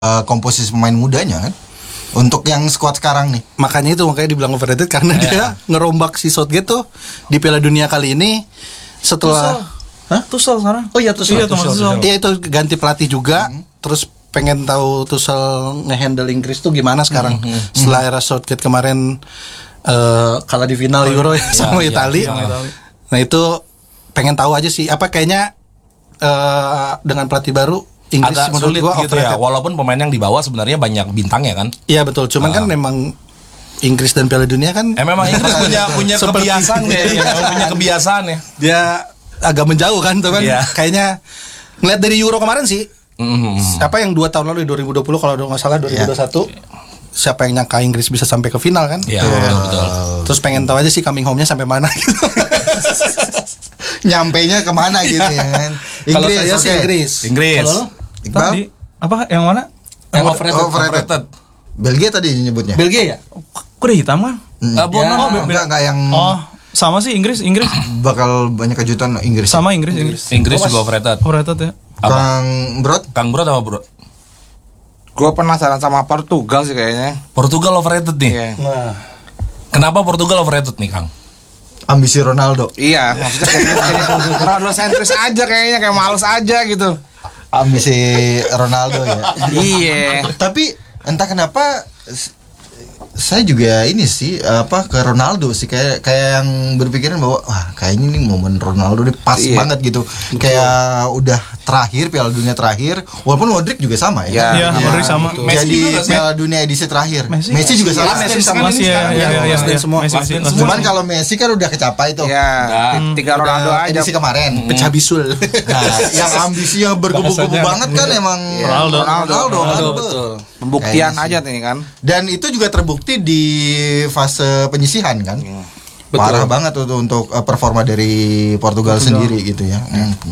komposisi pemain mudanya kan. Untuk yang squad sekarang nih. Makanya dibilang overrated karena dia ngerombak si Southgate tuh di Piala Dunia kali ini setelah Tuchel sekarang. Oh iya Tuchel. Iya, itu ganti pelatih juga. Terus pengen tahu Tuchel ngehandle Inggris tuh gimana sekarang setelah era Southgate kemarin kalah di final Euro sama Italia. Nah itu pengen tahu aja sih apa kayaknya dengan pelatih baru Inggris agak menurut sulit gua gitu ya. overrated. Walaupun pemain yang dibawa sebenarnya banyak bintangnya kan. Iya betul. Cuman kan memang Inggris dan Piala Dunia kan memang Inggris punya kebiasaan ya. Punya kebiasaan ya. Dia agak menjauh kan tuh kan. Iya. Kayaknya ngeliat dari Euro kemarin sih. Apa yang 2 tahun lalu di 2020 kalau nggak salah 2021. Siapa yang nyangka Inggris bisa sampai ke final kan? Iya, betul. Terus pengen tahu aja sih coming home-nya sampai mana gitu. Nyampainya kemana gitu ya kan. Kalau saya sih Inggris. Inggris. Kalau lo? Iqbal? Tadi apa yang mana? Yang overrated. Belgia tadi nyebutnya. Belgia ya? Kok udah hitam kan? Enggak yang Sama sih Inggris bakal banyak kejutan Inggris. sama Inggris. Inggris juga overrated. Overrated ya. Kang Brot apa bro? Gue penasaran sama Portugal sih kayaknya. Portugal overrated nih. Iya. Nah, Kenapa Portugal overrated nih Kang? ambisi Ronaldo. Iya, maksudnya kayak Ronaldo sentris aja kayaknya, kayak males aja gitu. Ambisi Ronaldo ya. Iya. Tapi entah kenapa saya juga ini sih ke Ronaldo sih kayak yang berpikiran bahwa wah kayaknya ini momen Ronaldo ini pas banget gitu. Kayak udah terakhir Piala Dunia terakhir, walaupun Modric juga sama ya. Iya, Modric sama. Jadi Piala Dunia edisi terakhir. Messi juga sama. Masih ya. semua. Cuman kalau Messi kan udah kecapai tuh. Iya. Tiga Ronaldo aja. Edisi kemarin. Pecah bisul. Nah, yang ambisinya bergebu-gebu banget kan emang Ronaldo kan. Betul. Pembuktian aja nih kan. Dan itu juga terbukti di fase penyisihan kan. Parah banget tuh untuk performa dari Portugal sendiri gitu ya.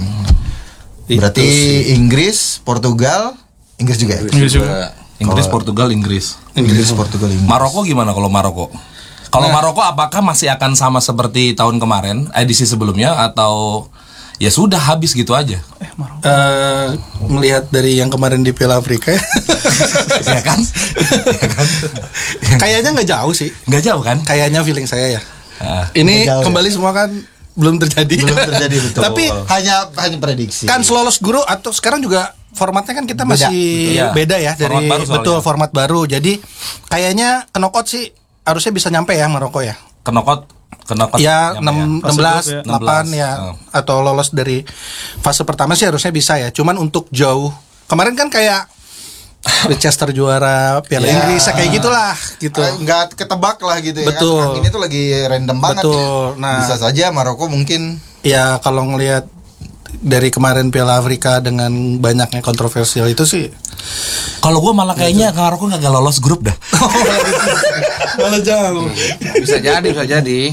Berarti Inggris, Portugal, Inggris juga. Inggris, Portugal, Inggris. Portugal, Inggris. Maroko gimana kalau Maroko? Kalau Maroko apakah masih akan sama seperti tahun kemarin, edisi sebelumnya atau ya sudah habis gitu aja? Melihat dari yang kemarin di Piala Afrika Ya kan? kayaknya nggak jauh sih. Nggak jauh kan? Kayaknya feeling saya ya. Nggak Ini jauh, kembali semua kan belum terjadi. Betul. Tapi hanya prediksi. kan lolos guru atau sekarang juga formatnya kan kita Beda. masih beda ya dari Format baru soalnya. format baru. Jadi kayaknya ke knockout sih harusnya bisa nyampe ya Maroko ya. Knockout Ya 16 ya. 8 ya atau lolos dari fase pertama sih harusnya bisa ya. Cuman untuk jauh kemarin kan kayak Leicester juara Piala Inggris kayak gitulah gitu. Nggak ketebak lah gitu ya. Betul. Kan? Ini tuh lagi random banget. Betul. Ya. Nah, bisa saja Maroko mungkin ya kalau ngelihat dari kemarin Piala Afrika dengan banyaknya kontroversial itu sih. Kalau gue malah kayaknya Maroko nggak lolos grup dah. Malah jauh. Bisa jadi.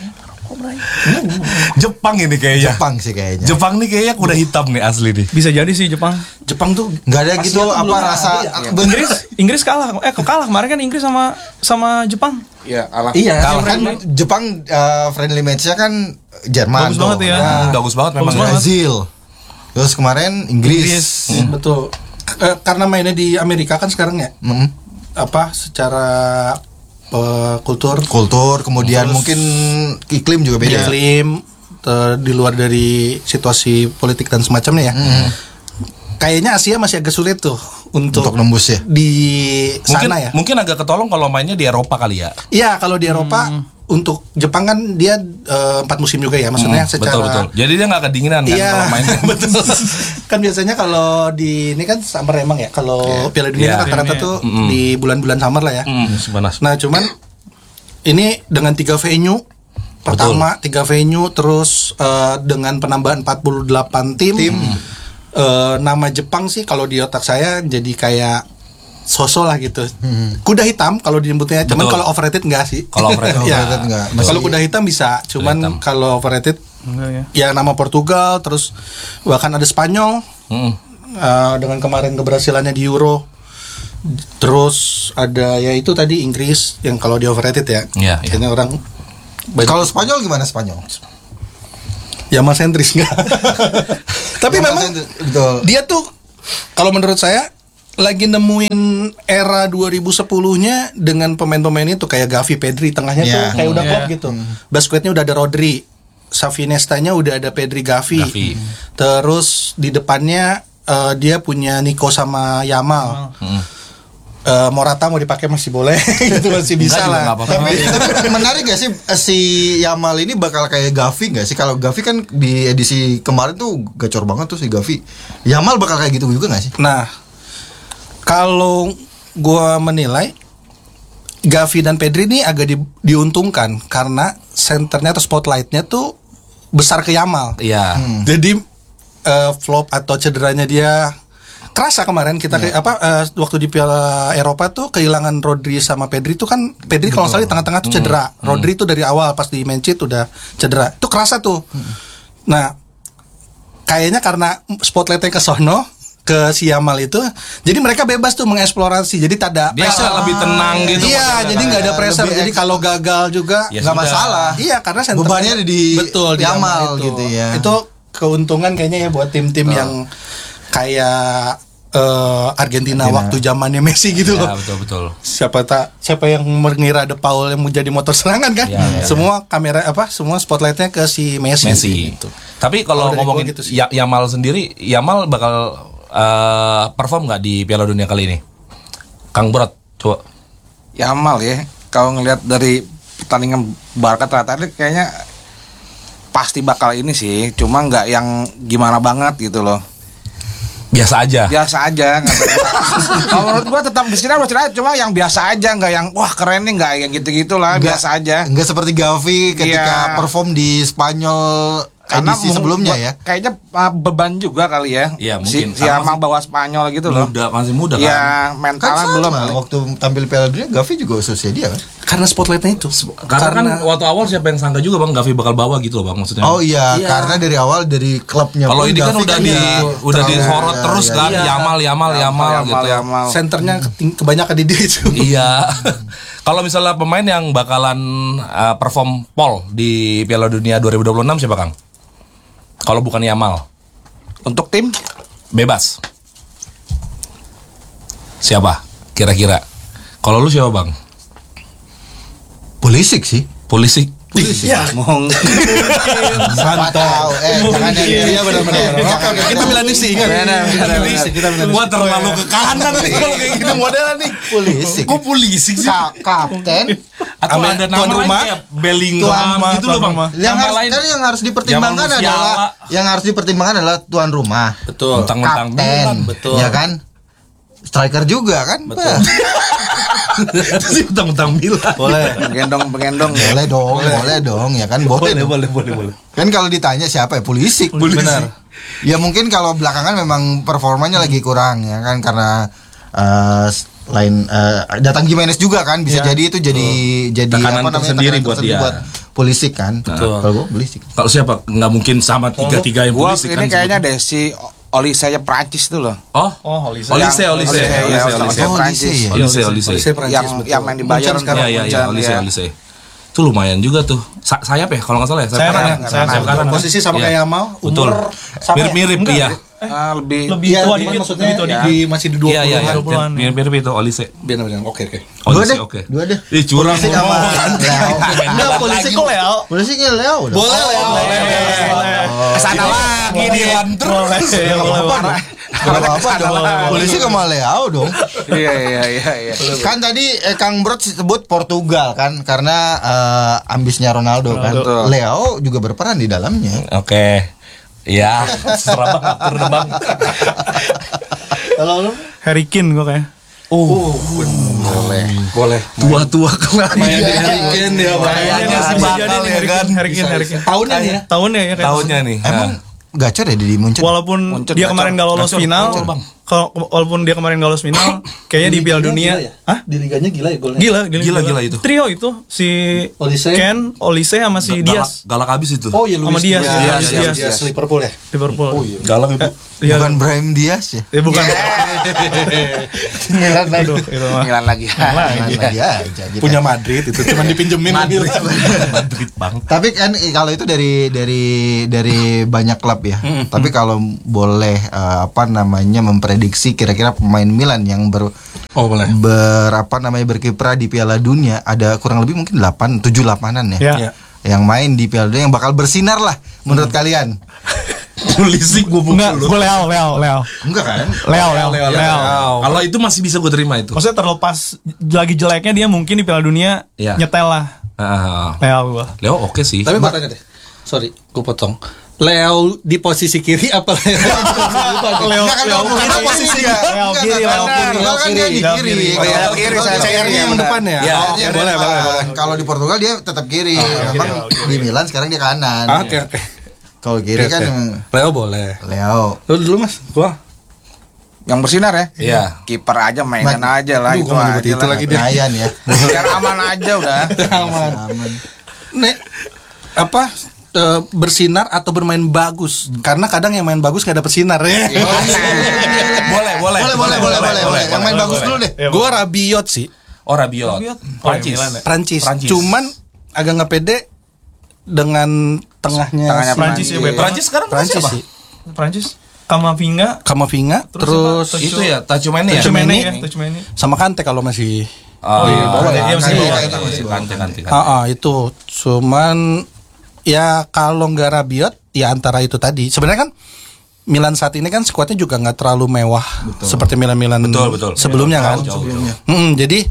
Jepang ini kayaknya. Jepang sih kayaknya. Jepang nih kayaknya udah hitam nih asli nih. Bisa jadi sih Jepang. Jepang tuh Nggak ada gitu Asia tuh apa belum rasa Inggris kalah. Kalah kemarin kan Inggris sama Jepang. Iya, alah. Iya, kan Jepang friendly match-nya kan Jerman. Bagus banget ya. Bagus banget memang. Brazil. Terus kemarin Inggris. betul. Karena mainnya di Amerika kan sekarang ya. Apa secara kultur Kemudian mungkin iklim juga beda. iklim di luar dari situasi politik dan semacamnya ya. Kayaknya Asia masih agak sulit tuh untuk nembus ya. di sana ya. Mungkin agak ketolong kalau mainnya di Eropa kali ya. Iya, kalau di Eropa untuk Jepang kan dia 4 musim juga ya, maksudnya secara betul. Jadi dia nggak kedinginan kan Iya, kalau mainnya. betul. Kan biasanya kalau di ini kan summer emang ya. Kalau Piala Dunia kan rata-rata tuh di bulan-bulan summer lah ya. Panas. Nah, cuman ini dengan 3 venue pertama 3 venue terus dengan penambahan 48 tim. Nama Jepang sih kalau di otak saya jadi kayak sosok lah gitu. Kuda hitam kalau disebutnya, cuman kalau overrated enggak sih. Kalau overrated enggak. Kalau kuda hitam bisa, cuman kalau overrated Enggak ya nama Portugal, terus bahkan ada Spanyol dengan kemarin keberhasilannya di Euro. Terus ada ya itu tadi Inggris yang kalau di overrated ya. Iya. Kayaknya orang Kalau Spanyol gimana Spanyol? ya mas sentris enggak. Tapi memang Betul. dia tuh kalau menurut saya lagi nemuin era 2010-nya dengan pemain-pemain itu kayak Gavi, Pedri, tengahnya tuh Ya. kayak udah klop gitu. Basquetnya udah ada Rodri, Savinestanya udah ada Pedri, Gavi. Terus di depannya dia punya Nico sama Yamal. Morata mau dipakai masih boleh, itu masih bisa Enggak juga lah. nggak apa-apa. Tapi menarik gak sih si Yamal ini bakal kayak Gavi gak sih? Kalau Gavi kan di edisi kemarin tuh gacor banget tuh si Gavi. Yamal bakal kayak gitu juga gak sih? Nah, kalau gua menilai Gavi dan Pedri ini agak diuntungkan karena senternya atau spotlightnya tuh besar ke Yamal. Iya. Jadi flop atau cederanya dia kerasa kemarin kita waktu di Piala Eropa tuh kehilangan Rodri sama Pedri tuh kan Pedri kalau nggak salah di tengah-tengah tuh cedera. Rodri tuh dari awal pas di main sheet udah cedera. Itu kerasa tuh. Nah, kayaknya karena spotlightnya ke sono ke si Yamal itu, jadi mereka bebas tuh mengeksplorasi. Jadi tak ada Dia pressure. lebih tenang gitu. Iya, jadi nggak ada pressure. Lebih Jadi kalau gagal juga Ya Gak sudah. masalah. iya karena senternya Bebannya ada di betul di Yamal itu. gitu ya. Itu keuntungan kayaknya ya buat tim-tim yang kayak Argentina waktu zamannya Messi gitu Ya, loh. betul. Siapa yang mengira De Paul yang mau jadi motor serangan kan? Ya. Semua kamera semua spotlightnya ke si Messi. Gitu. Tapi kalau Kalau dari ngomongin gua gitu sih. Yamal sendiri, Yamal bakal perform nggak di Piala Dunia kali ini? Kang Brot, coba. Yamal ya. Kalau ngelihat dari pertandingan Barca terakhir kayaknya pasti bakal ini sih. Cuma nggak yang gimana banget gitu loh. Biasa aja. Biasa aja. Kalau menurut gua tetap bersinar, cuma yang biasa aja, nggak yang wah keren nih, nggak yang gitu-gitulah, biasa aja. Enggak seperti Gavi ketika Iya. perform di Spanyol Karena edisi sebelumnya ya. Kayaknya beban juga kali ya. Iya, mungkin. Si Karena Yamal bawa Spanyol gitu loh. Masih muda kan. Iya, Kan mentalnya sama, belum kali. waktu tampil Piala Dunia Gavi juga usia dia kan. Karena spotlightnya itu. Karena kan waktu awal siapa yang sangka juga Bang Gavi bakal bawa gitu loh Bang maksudnya. Oh iya, karena dari awal dari klubnya Kalau pun ini kan Gavi udah terlalu- disorot terus kan, Iya. Yamal gitu. Yamal. senternya kebanyakan di dia itu. Iya. Kalau misalnya pemain yang bakalan perform pole di Piala Dunia 2026 siapa Kang? Kalau bukan Yamal, Untuk tim bebas. Siapa? Kira-kira. Kalau lu siapa Bang? Pulisic sih. Polisi. Iya. Mantap. Jangan Iya benar-benar. Oke, kita Milanisti sih ingat. Kita Milanisti. Gua terlalu ke kanan nih kalau kayak gitu modelan nih. Pulisic. Kok polisi sih? Kapten Atau Ame- ada tuan nama lain rumah? kayak Bellingham gitu loh Bang. yang Nama harus lain. kan yang harus dipertimbangkan Jamal Musiala. adalah tuan rumah. Betul. Mentang-mentang Milan. Kapten, betul. ya kan? Striker juga kan? Betul. Sih mentang-mentang Milan. Boleh. Penggendong. Boleh dong, ya kan? Boleh. Kan kalau ditanya siapa ya Pulisic. Benar. Ya mungkin kalau belakangan memang performanya lagi kurang ya kan karena lain datang Gimenez juga kan bisa jadi itu jadi Tekanan apa namanya tersendiri tekanan buat tersendiri dia. buat Pulisic kan. Betul. Kalau gua Pulisic. Kalau siapa? Nggak mungkin sama tiga-tiga yang Gua polisi ini kan. kayaknya deh si Olise Prancis tuh loh. Oh, Olise. Olise. Prancis. Olise. Yang main di Bayern sekarang. Iya, Olise. Itu lumayan juga tuh. Sayap ya kalau nggak salah ya. Sayap kanan. Sayap kanan. Posisi sama Iya. kayak Yamal, Betul. umur sama ya? Mirip Enggak, iya. Lebih Lebih tua Iya, dikit, maksudnya lebih tua dikit. di masih di 20-an. Iya. 20-an. Mirip itu Olise. Benar-benar. Oke. Olise oke. Dua deh. Ih, curang Pulisic sama ngomong. Leo. Enggak, Pulisic kok Leo. Pulisicnya Leo udah. Boleh Leo. kesana lagi dia. Boleh. Gak apa-apa dong. Pulisic sama Leo dong. Iya. Kan tadi Kang Brot sebut Portugal kan karena ambisnya Ronaldo kan. Betul. Leo juga berperan di dalamnya. Oke. Iya, serem banget Bang. Kalau lu Harry Kane gue kayak. boleh. Tua-tua kemarin. Main di Harry Kane dia. Kayaknya sih bakal ya kan. Harry Kane. Tahunnya nih ya. Tahunnya ya kayak. Tahunnya nih. Emang gacor ya di Munchen? Walaupun Muncul dia gacor. kemarin gak lolos Gacor, final, gacor, Bang. walaupun dia kemarin gak lolos final, kayaknya di Piala Dunia, Hah? Di liganya gila ya golnya. gila itu. Trio itu si Olise. Ken, Olise sama si Diaz Galak habis itu. Oh iya Sama Luis Diaz, Diaz. Diaz. Liverpool ya. Liverpool. Galak itu. Iya. Bukan Brahim Diaz ya? Bukan. Aduh, itu mah. Milan lagi. Lagi aja gitu. Punya Madrid itu cuma dipinjemin Madrid Bang. Tapi kan kalau itu dari banyak klub ya. Tapi kalau boleh apa namanya memprediksi memprediksi kira-kira pemain Milan yang boleh. berkiprah di Piala Dunia ada kurang lebih mungkin 7-8an ya. Ya. Yang main di Piala Dunia yang bakal bersinar lah menurut kalian. Polisi gue Enggak, gue Leo. Enggak kan? Leo. Kalau itu masih bisa gue terima itu. Maksudnya terlepas lagi jeleknya dia mungkin di Piala Dunia Iya. nyetel lah. Leo gue. Leo oke sih. Tapi gue tanya deh. Sorry, gue potong. Leo di posisi kiri apa Leo? Leo posisi Leo kiri. Kan dia di kiri. Oh iya, kiri saya CR-nya yang depan ya. Ya, Oke, boleh. Kalau di Portugal dia tetap kiri. Memang di Milan sekarang dia kanan. Oke. Kalau kiri kan Leo boleh. Leo. Lu dulu Mas, gua. Yang bersinar ya? Iya. Kiper aja mainan aja lah Aduh, itu gua aja nyebut itu lah. lagi dia. Ryan ya. Biar aman aja udah. Aman. Nek bersinar atau bermain bagus? Karena kadang yang main bagus gak dapet sinar ya. Boleh. Yang main bagus dulu deh. Gua Rabiot sih. Oh, Rabiot. Prancis. Milan ya? Prancis. Prancis. Cuman agak nggak pede dengan tengahnya. Prancis ya, Bet. Prancis sekarang Prancis siapa? sih. Prancis. Kamavinga. Terus siapa? Itu ya, Tchouaméni ya. Tchouaméni. sama Kante kalau masih. Iya, masih Kante. Itu cuman ya kalau nggak Rabiot ya antara itu tadi. Sebenarnya kan Milan saat ini kan skuadnya juga nggak terlalu mewah seperti Milan Betul. sebelumnya kan. Jauh. Jadi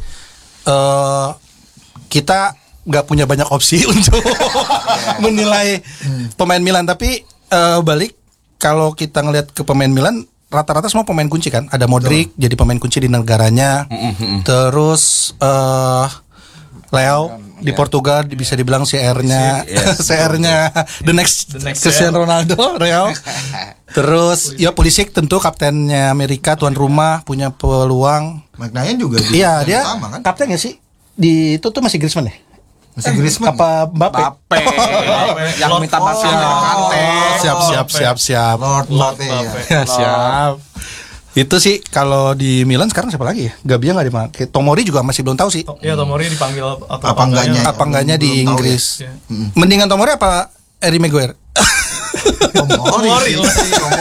kita nggak punya banyak opsi untuk menilai pemain Milan. Tapi balik kalau kita ngelihat ke pemain Milan rata-rata semua pemain kunci kan. Ada Modric jadi pemain kunci di negaranya. Terus Leo di Portugal bisa dibilang CR-nya CR-nya the next Cristiano Ronaldo, Leo. Terus ya Pulisic tentu kaptennya Amerika, tuan rumah, punya peluang. McNair juga. Iya, dia sama kan? kapten nggak sih? Di itu tuh masih Griezmann ya? Masih Griezmann. Apa Mbappe? Bape. Yang minta bantuan Kante. Siap. Lord Mbappe ya. Ya, siap. Itu sih kalau di Milan sekarang siapa lagi ya? Gabia nggak dipakai. Tomori juga masih belum tahu sih. Iya, Tomori dipanggil atau Apa enggaknya? Apa enggaknya di Belum tahu Inggris? ya. Mendingan Tomori apa Harry Maguire? Tomori lah.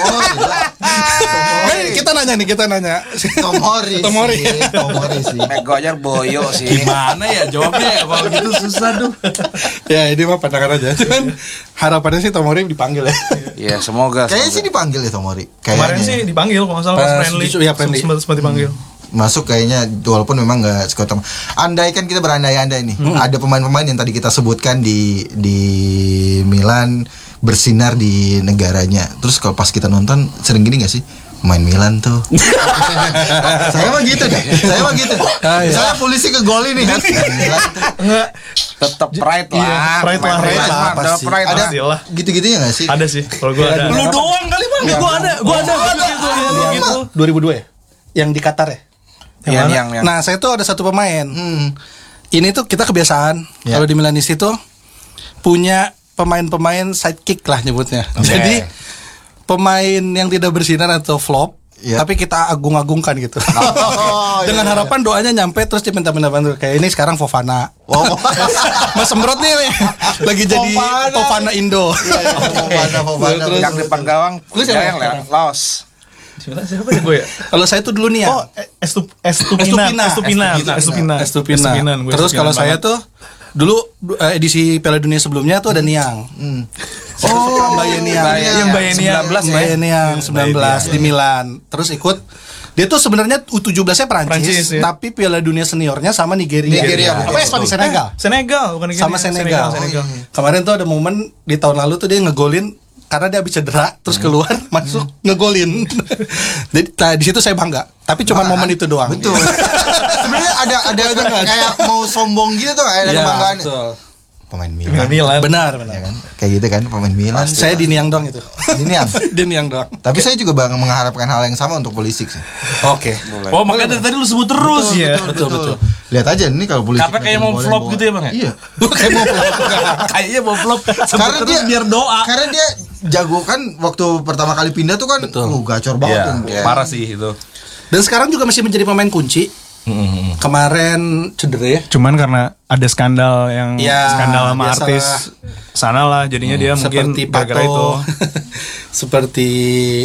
Kita nanya. Tomori sih. Maguire boyo sih. Gimana ya jawabnya ya kalau gitu susah tuh. Ya ini mah pandangan aja. Cuman harapannya sih Tomori dipanggil ya. Iya, semoga. Kayaknya sih dipanggil ya Tomori. Kemarin sih dipanggil kalau nggak salah pas friendly. Iya, friendly. Sempat dipanggil. Masuk kayaknya walaupun memang nggak skuad utama. Andaikan kita berandai-andai nih, ada pemain-pemain yang tadi kita sebutkan di Milan bersinar di negaranya. Terus kalau pas kita nonton sering gini nggak sih? Main Milan tuh. Saya mah gitu deh. Saya polisi ke gol ini kan. Milan tuh. Enggak. Tetap pride Iya, lah. pride lah, Main pride Milan lah, mah, pasti. pride Ada lah. Pastilah. gitu-gitunya nggak sih? Ada sih. Kalau gue ada. Lu doang kali Bang. Gue ada gitu. 2002 ya? Yang di Qatar ya? Iya, mana? yang. Nah, saya tuh ada satu pemain. Ini tuh kita kebiasaan Ya. kalau di Milanis itu punya pemain-pemain sidekick lah nyebutnya. Jadi pemain yang tidak bersinar atau flop, Ya. tapi kita agung-agungkan gitu. Dengan iya. harapan doanya nyampe terus dia minta bantu. Kayak ini sekarang Fofana. Mas Sembrot nih lagi jadi Fofana Indo. Fofana. Terus- Yang depan gawang. Lu siapa? Yang Laos. Siapa ya gue ya? Kalau saya tuh dulu nih ya. Oh, Estupina. Terus kalau saya tuh dulu edisi Piala Dunia sebelumnya tuh ada Niang. Mbaye Niang. yang Bayern 19 di Milan. Terus ikut dia tuh sebenarnya U17-nya Prancis, Prancis, ya. tapi Piala Dunia seniornya sama Nigeria. Apa ya Senegal? Senegal bukan Sama Senegal. Senegal. Kemarin tuh ada momen di tahun lalu tuh dia ngegolin karena dia habis cedera terus keluar masuk ngegolin. Jadi di situ saya bangga. Tapi cuma momen itu doang. Betul. Sebenarnya ada kayak mau sombong gitu tuh, kayak ada Iya, kebanggaan. betul. Pemain Milan. Benar. Ya kan? Kayak gitu kan pemain Milan. Saya di Niang doang itu. Ini yang. Di Niang doang. Tapi saya juga mengharapkan hal yang sama untuk Pulisic sih. Oke. Oh, makanya dari tadi lu sebut terus. Iya. Betul. Lihat aja nih kalau Pulisic. Karena kayak mau flop gitu ya, Bang ya? Iya. Kayaknya mau flop. Karena dia biar doa. Karena dia jago kan waktu pertama kali pindah tuh kan gacor banget tuh. Iya, parah sih itu. Dan sekarang juga masih menjadi pemain kunci. Kemarin cedera ya. Cuman karena ada skandal yang Ya, skandal sama biasalah. artis sana lah jadinya dia mungkin Seperti gara-gara itu. Pato. Seperti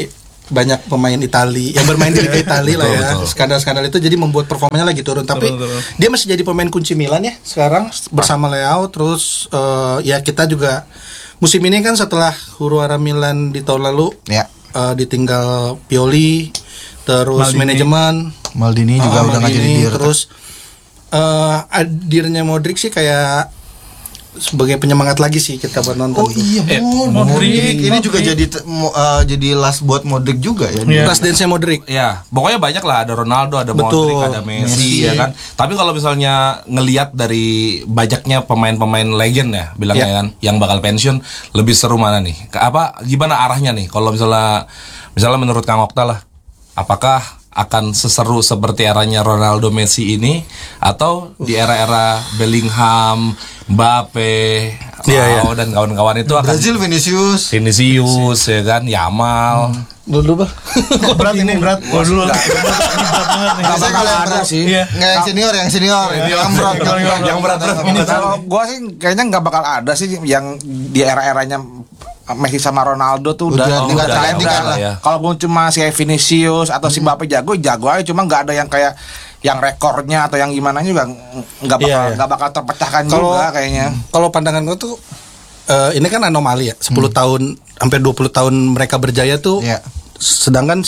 banyak pemain Itali yang bermain di Liga Italia lah ya. Betul. Skandal-skandal itu jadi membuat performanya lagi turun. Tapi dia masih jadi pemain kunci Milan ya sekarang bersama Leao. Terus ya kita juga musim ini kan setelah huru-hara Milan di tahun lalu Ya. ditinggal Pioli, terus manajemen Maldini juga udah nggak jadi Maldini, dia. terus hadirnya Modric sih kayak sebagai penyemangat lagi sih kita buat nonton. Oh iya, Modric. Ini juga jadi last buat Modric juga ya. Last dance-nya Modric. Ya, pokoknya banyak lah, ada Ronaldo, ada Betul. Modric, ada Messi, ya kan. Tapi kalau misalnya ngelihat dari banyaknya pemain-pemain legend ya, bilangnya kan, yang bakal pensiun, lebih seru mana nih? Gimana arahnya nih? Kalau misalnya menurut Kang Okta lah, apakah akan seseru seperti eranya Ronaldo, Messi ini, atau di era-era Bellingham, Mbappe, dan kawan-kawan itu akan Brazil Vinicius ya kan, Yamal. Dulu bah. berat ini berat. Dulu. Nggak bakal ada sih. Nggak yang senior yang berat. Kalau gua sih kayaknya nggak bakal ada sih yang di era-eranya Messi sama Ronaldo tuh Udah tinggal lah. ya. Kalaupun cuma si Vinicius atau si Mbappe jago aja, cuma nggak ada yang kayak yang rekornya atau yang gimana juga nggak bakal terpecahkan juga kayaknya. Kalau pandangan gue tuh ini kan anomali ya. 10 tahun hampir 20 tahun mereka berjaya tuh. Iya. Sedangkan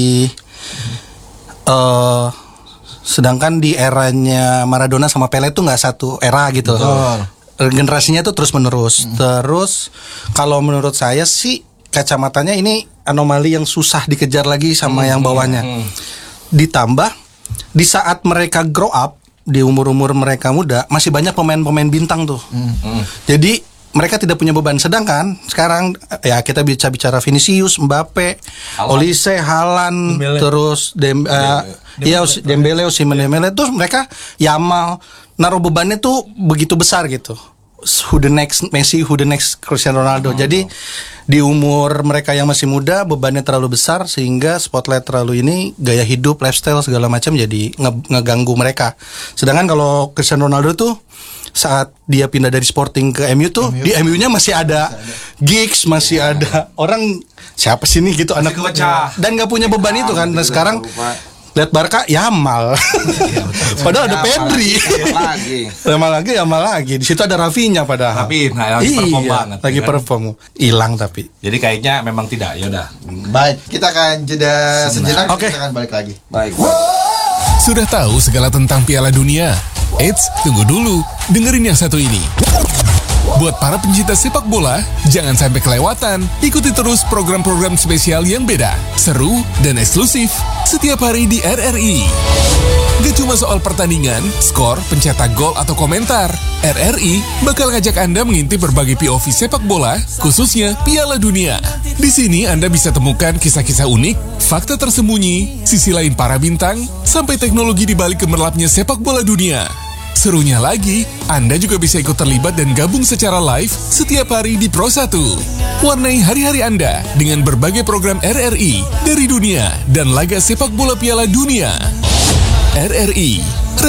sedangkan di eranya Maradona sama Pele tuh nggak satu era gitu. Generasinya tuh terus menerus. Terus kalau menurut saya sih kacamatanya ini anomali yang susah dikejar lagi sama yang bawahnya. Ditambah di saat mereka grow up di umur-umur mereka muda masih banyak pemain-pemain bintang tuh. Jadi mereka tidak punya beban. Sedangkan sekarang ya kita bicara Vinicius, Mbappe, Olise, Haaland, terus Dembele, Osimhen, terus mereka Yamal naruh bebannya tuh begitu besar gitu. Who the next Messi, who the next Cristiano Ronaldo. Jadi di umur mereka yang masih muda bebannya terlalu besar sehingga spotlight terlalu ini gaya hidup, lifestyle segala macam jadi ngeganggu mereka. Sedangkan kalau Cristiano Ronaldo tuh saat dia pindah dari Sporting ke MU tuh di MU-nya masih ada gigs, masih ada orang siapa sih nih gitu anak dan nggak punya beban itu kan. Nah sekarang lihat Barca Yamal. Padahal ada Pedri. Yamal lagi. Di situ ada Rafinha padahal. Tapi lagi perform banget. Lagi kan? perform. Hilang tapi. Jadi kayaknya memang tidak. Ya udah. Baik, kita akan jeda sejenak. Oke. Kita akan balik lagi. Baik. Sudah tahu segala tentang Piala Dunia? Eits, tunggu dulu. Dengerin yang satu ini. Buat para pencinta sepak bola, jangan sampai kelewatan. Ikuti terus program-program spesial yang beda, seru, dan eksklusif setiap hari di RRI. Gak cuma soal pertandingan, skor, pencetak gol, atau komentar. RRI bakal ngajak Anda mengintip berbagai POV sepak bola, khususnya Piala Dunia. Di sini Anda bisa temukan kisah-kisah unik, fakta tersembunyi, sisi lain para bintang, sampai teknologi di balik gemerlapnya sepak bola dunia. Serunya lagi, Anda juga bisa ikut terlibat dan gabung secara live setiap hari di Pro 1. Warnai hari-hari Anda dengan berbagai program RRI dari dunia dan laga sepak bola Piala Dunia. RRI